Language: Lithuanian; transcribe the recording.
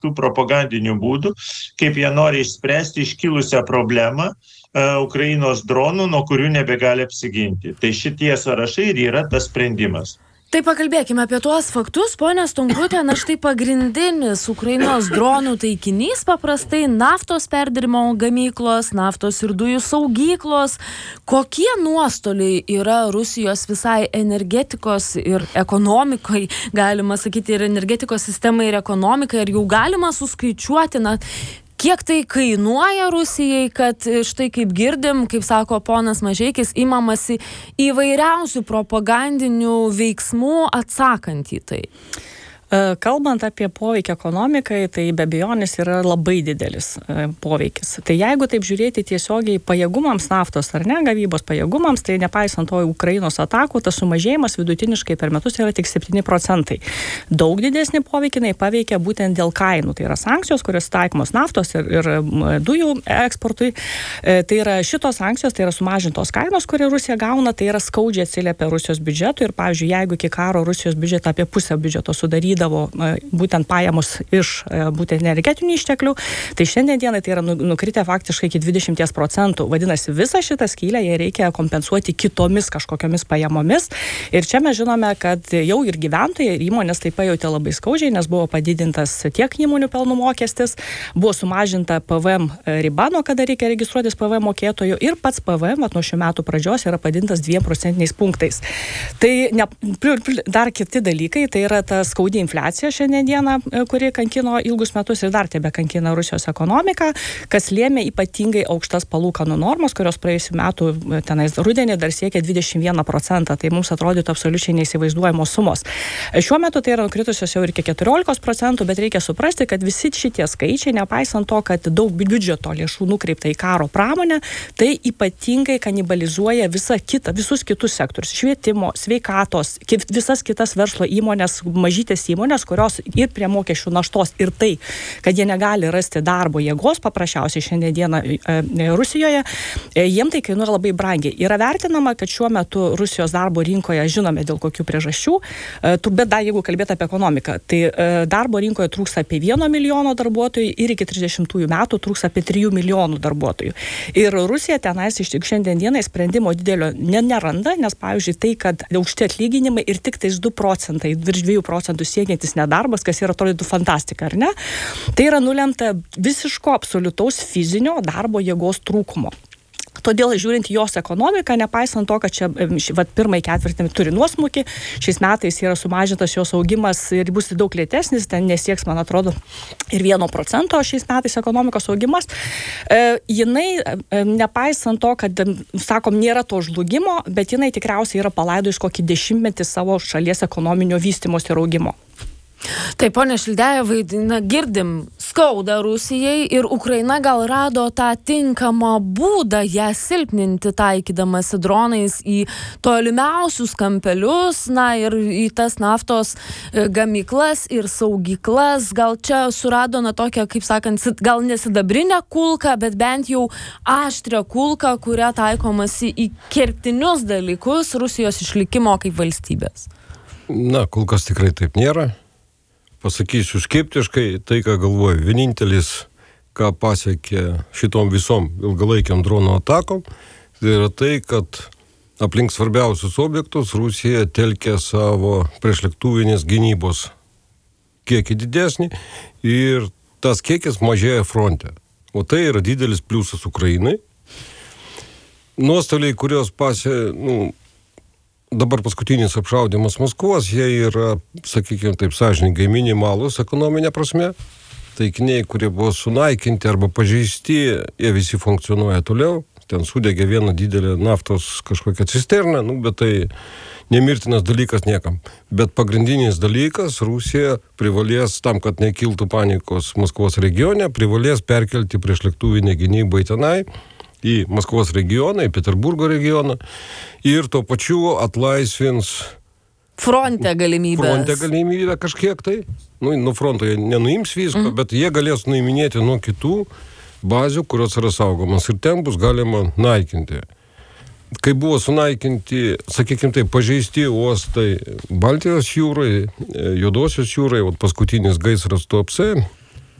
tų propagandinių būdų, kaip jie nori išspręsti iškilusią problemą Ukrainos dronų, nuo kurių nebegali apsiginti. Tai šitie sąrašai ir yra tas sprendimas. Tai pakalbėkime apie tuos faktus, ponia Stonkutė, na štai pagrindinis Ukrainos dronų taikinys paprastai naftos perdirbimo gamyklos, naftos ir dujų saugyklos. Kokie nuostoliai yra Rusijos visai energetikos ir ekonomikai, galima sakyti, ir energetikos sistemai ir ekonomikai, ar jau galima suskaičiuoti, na, kiek tai kainuoja Rusijai, kad štai kaip girdim, kaip sako ponas Mažeikis, imamasi įvairiausių propagandinių veiksmų atsakant į tai? Kalbant apie poveikį ekonomikai, tai be abejonės yra labai didelis poveikis. Tai jeigu taip žiūrėti tiesiogiai pajėgumams naftos ar ne, gavybos pajėgumams, tai nepaisant to Ukrainos atakų, tas sumažėjimas vidutiniškai per metus yra tik 7%. Daug didesnį poveikį paveikia būtent dėl kainų. Tai yra sankcijos, kurios taikomos naftos ir dujų eksportui. Tai yra šitos sankcijos, tai yra sumažintos kainos, kurią Rusija gauna, tai yra skaudžiai atsiliepia Rusijos biudžetui. Ir, pavyzdžiui, jeigu iki karo Rusijos biudžetą apie pusę biudžeto sudarydavo būtent pajamos iš būtent energetinių išteklių, tai šiandien dienai tai yra nukritę faktiškai iki 20%. Vadinasi, visą šitą skylę jai reikia kompensuoti kitomis kažkokiamis pajamomis. Ir čia mes žinome, kad jau ir gyventojai, ir įmonės tai pajautė labai skaudžiai, nes buvo padidintas tiek įmonių pelnų mokestis, buvo sumažinta PVM riba, nuo kada reikia registruotis PVM mokėtojų, ir pats PVM nuo šių metų pradžios yra padidintas 2% punktais. Tai dar kiti dalykai, tai yra ta skaudi infliacija šiandien dieną, kuri kankino ilgus metus ir dar tebe kankina Rusijos ekonomiką, kas lėmė ypatingai aukštas palūkanų normos, kurios praėjusių metų tenais rudenį dar siekia 21%. Tai mums atrodytų absoliučiai neįsivaizduojamos sumos. Šiuo metu tai yra nukritusios jau ir iki 14%, bet reikia suprasti, kad visi šitie skaičiai, nepaisant to, kad daug biudžeto lėšų nukreipta į karo pramonę, tai ypatingai kanibalizuoja visus kitus sektorius, švietimo, sveikatos, visas kitas verslo įmonės, mažytės įmonės, kurios ir prie mokesčių naštos ir tai, kad jie negali rasti darbo jėgos paprasčiausiai šiandien dieną Rusijoje, jiem tai kainuoja labai brangiai. Yra vertinama, kad šiuo metu Rusijos darbo rinkoje, žinome dėl kokių priežasčių, bet dar jeigu kalbėti apie ekonomiką, tai darbo rinkoje trūksta apie 1 milijono darbuotojų ir iki 30 metų trūksta apie 3 milijonų darbuotojų. Ir Rusija tenais iš tik šiandien dienai sprendimo didelio neranda, nes pavyzdžiui tai, kad aukšti atlyginimai ir tik tais 2%, virš 2% siekiantis nedarbas, kas yra atrodytų fantastika, ar ne? Tai yra nulemta visiško absoliutaus fizinio darbo jėgos trūkumo. Todėl, žiūrint jos ekonomiką, nepaisant to, kad čia pirmąjį ketvirtį turi nuosmukį, šiais metais yra sumažintas jos augimas ir bus daug lėtesnis, ten nesieks, man atrodo, ir 1% šiais metais ekonomikos augimas. Jinai, nepaisant to, kad, sakom, nėra to žlugimo, bet jinai tikriausiai yra palaidojus kokį 10 metį savo šalies ekonominio vystymosi ir augimo. Taip, ponia Šildejevai, girdim, skauda Rusijai ir Ukraina gal rado tą tinkamą būdą ją silpninti, taikydamasi dronais į tolimiausius kampelius, na ir į tas naftos gamyklas ir saugyklas. Gal čia surado tokią, kaip sakant, gal nesidabrinę kulką, bet bent jau aštrią kulką, kurią taikomasi į kertinius dalykus Rusijos išlikimo kaip valstybės. Na, kol kas tikrai taip nėra. Pasakysiu skeptiškai, tai ką galvoju, vienintelis, ką pasiekė šitom visom ilgalaikiam dronų atakom, tai yra tai, kad aplink svarbiausius objektus Rusija telkia savo priešlėktuvinės gynybos kiekį didesnį ir tas kiekis mažėja fronte. O tai yra didelis pliusas Ukrainai. Nuostoliai, kurios dabar paskutinis apšaudymas Maskvos, jie yra, sakykime taip, sąžiningai minimalus ekonominė prasme. Taikiniai, kurie buvo sunaikinti arba pažeisti, jie visi funkcionuoja toliau. Ten sudegė vieną didelę naftos kažkokią cisterną, bet tai nemirtinas dalykas niekam. Bet pagrindinis dalykas, Rusija privalės, tam, kad nekiltų panikos Maskvos regione, privalės perkelti priešlėktuvinę gynybą į tenai, į Maskvos regioną, į Peterburgo regioną ir tuo pačiu atlaisvins fronte galimybę kažkiek tai. Nuo fronto jie nenuims visko, bet jie galės nuiminėti nuo kitų bazių, kurios yra saugomas ir ten bus galima naikinti. Kai buvo sunaikinti, sakykime taip, pažeisti uostai Baltijos jūrai, Juodosios jūrai, paskutinis gaisras Tuapse,